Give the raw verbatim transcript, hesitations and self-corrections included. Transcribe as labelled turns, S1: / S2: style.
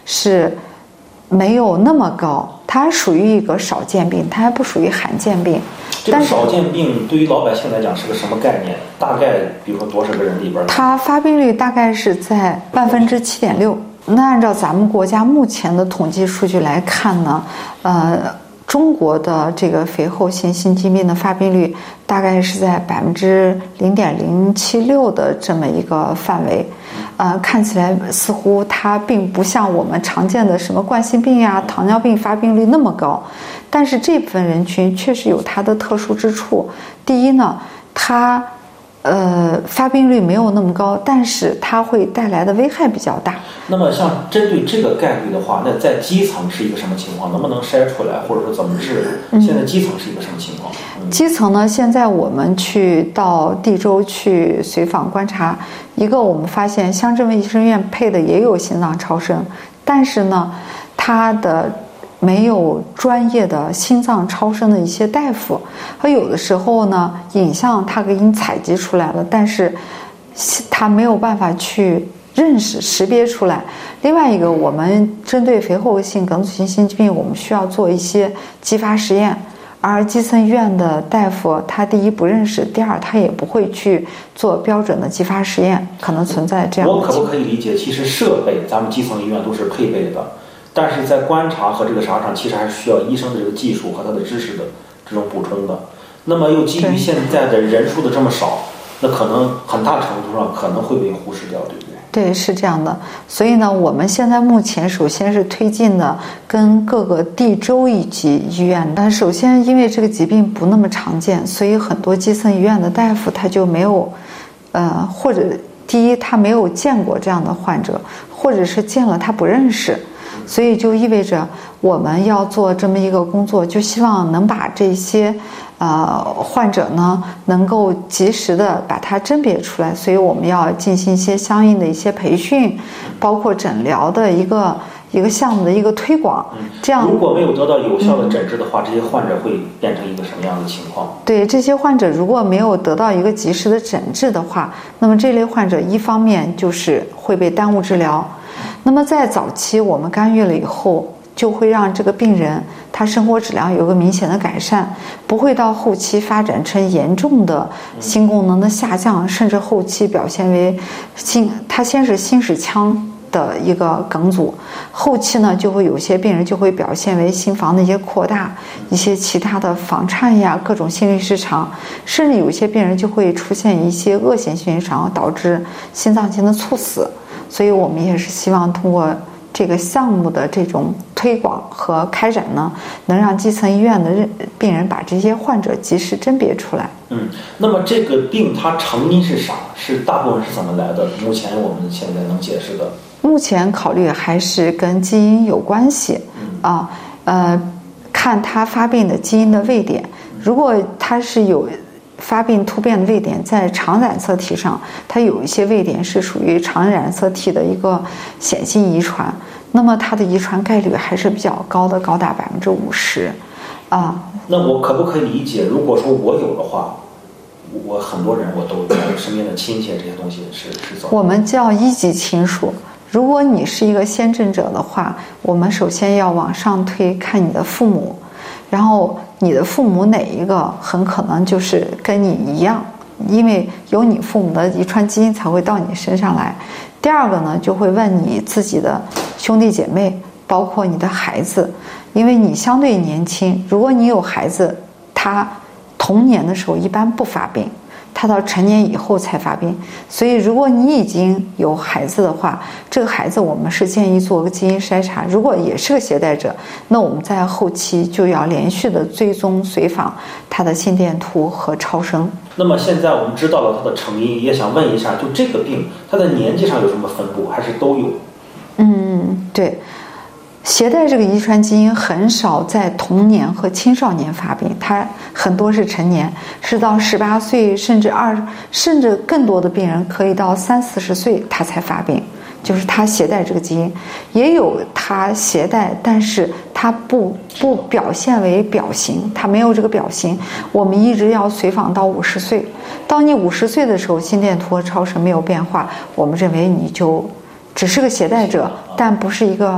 S1: 是没有那么高，它属于一个少见病，它还不属于罕见病。
S2: 这个少见病对于老百姓来讲是个什么概念？大概比如说多少个人里边？
S1: 它发病率大概是在万分之七点六。那按照咱们国家目前的统计数据来看呢，呃，中国的这个肥厚性心肌病的发病率大概是在百分之零点零七六的这么一个范围。呃，看起来似乎它并不像我们常见的什么冠心病呀、糖尿病发病率那么高，但是这部分人群确实有它的特殊之处。第一呢，它呃发病率没有那么高，但是它会带来的危害比较大。
S2: 那么像针对这个概率的话，那在基层是一个什么情况？能不能筛出来，或者说怎么治？现在基层是一个什么情况？嗯、
S1: 基层呢，现在我们去到地州去随访观察，一个我们发现乡镇卫生院配的也有心脏超声，但是呢，它的没有专业的心脏超声的一些大夫，和有的时候呢，影像他给你采集出来了，但是他没有办法去认识识别出来。另外一个，我们针对肥厚性梗阻性心肌病，我们需要做一些继发实验，而基层医院的大夫他第一不认识，第二他也不会去做标准的继发实验，可能存在这样的情况。
S2: 我可不可以理解，其实设备咱们基层医院都是配备的，但是在观察和这个啥上，其实还是需要医生的这个技术和他的知识的这种补充的。那么又基于现在的人数的这么少，那可能很大程度上可能会被忽视掉，对不对？
S1: 对，是这样的。所以呢，我们现在目前首先是推进的跟各个地州一级医院。但首先因为这个疾病不那么常见，所以很多基层医院的大夫他就没有，呃，或者第一他没有见过这样的患者，或者是见了他不认识。所以就意味着我们要做这么一个工作，就希望能把这些呃患者呢能够及时的把它甄别出来。所以我们要进行一些相应的一些培训，包括诊疗的一个一个项目的一个推广。这样
S2: 如果没有得到有效的诊治的话，这些患者会变成一个什么样的情况？
S1: 对，这些患者如果没有得到一个及时的诊治的话，那么这类患者一方面就是会被耽误治疗。那么在早期我们干预了以后，就会让这个病人他生活质量有个明显的改善，不会到后期发展成严重的心功能的下降，甚至后期表现为心，他先是心室腔的一个梗阻，后期呢就会有些病人就会表现为心房的一些扩大，一些其他的房颤呀，各种心律失常，甚至有些病人就会出现一些恶性心律失常，导致心脏性的猝死。所以我们也是希望通过这个项目的这种推广和开展呢，能让基层医院的病人把这些患者及时甄别出来。
S2: 嗯，那么这个病它成因是啥？是大部分是怎么来的？目前我们现在能解释的？
S1: 目前考虑还是跟基因有关系。嗯、啊，呃，看它发病的基因的位点，如果它是有发病突变的位点在肠染色体上，它有一些位点是属于肠染色体的一个显性遗传，那么它的遗传概率还是比较高的，高达百分之五十，啊。
S2: 那我可不可以理解，如果说我有的话，我很多人我都有身边的亲戚这些东西是是怎么？
S1: 我们叫一级亲属。如果你是一个先诊者的话，我们首先要往上推，看你的父母。然后你的父母哪一个很可能就是跟你一样，因为有你父母的遗传基因才会到你身上来。第二个呢，就会问你自己的兄弟姐妹，包括你的孩子，因为你相对年轻，如果你有孩子，他童年的时候一般不发病，他到成年以后才发病。所以如果你已经有孩子的话，这个孩子我们是建议做个基因筛查，如果也是个携带者，那我们在后期就要连续的追踪随访他的心电图和超声。
S2: 那么现在我们知道了它的成因，也想问一下，就这个病它的年纪上有什么分布，还是都有？
S1: 嗯，对，携带这个遗传基因很少在童年和青少年发病，它很多是成年，是到十八岁甚至二甚至更多的病人可以到三四十岁他才发病，就是他携带这个基因。也有他携带，但是他不不表现为表型，他没有这个表型。我们一直要随访到五十岁，当你五十岁的时候，心电图和超声没有变化，我们认为你就只是个携带者，但不是一个